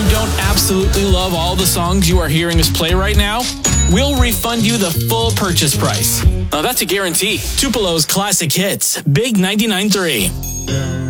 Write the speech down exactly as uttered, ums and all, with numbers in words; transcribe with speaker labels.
Speaker 1: you don't absolutely love all the songs you are hearing us play right now, we'll refund you the full purchase price. Now that's a guarantee. Tupelo's Classic Hits, Big ninety-nine point three.